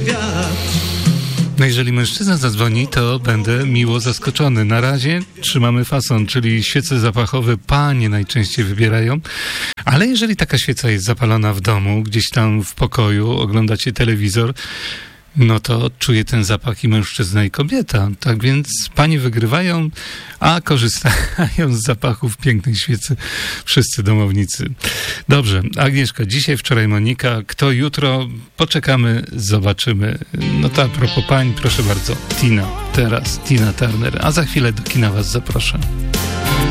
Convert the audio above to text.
wiatr. No jeżeli mężczyzna zadzwoni, to będę miło zaskoczony. Na razie trzymamy fason, czyli świece zapachowe panie najczęściej wybierają. Ale jeżeli taka świeca jest zapalona w domu, gdzieś tam w pokoju, oglądacie telewizor, no to czuje ten zapach i mężczyzna, i kobieta. Tak więc panie wygrywają, a korzystają z zapachów pięknej świecy wszyscy domownicy. Dobrze, Agnieszka, dzisiaj, wczoraj Monika, kto jutro? Poczekamy, zobaczymy. No to a propos pań, proszę bardzo, Tina, teraz Tina Turner, a za chwilę do kina was zaproszę.